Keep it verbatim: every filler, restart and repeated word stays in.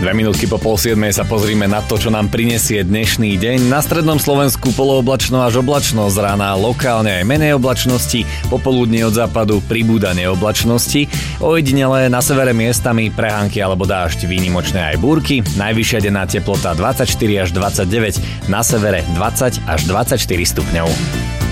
Dve minútky po pol siedmej sa pozrime na to, čo nám prinesie dnešný deň. Na strednom Slovensku polooblačno až oblačno, z rána lokálne aj menej oblačnosti, popoludní od západu pribúda neoblačnosti. Ojedinele na severe miestami prehánky alebo dážď, výnimočné aj búrky. Najvyššia denná teplota dvadsaťštyri až dvadsaťdeväť, na severe dvadsať až dvadsaťštyri stupňov.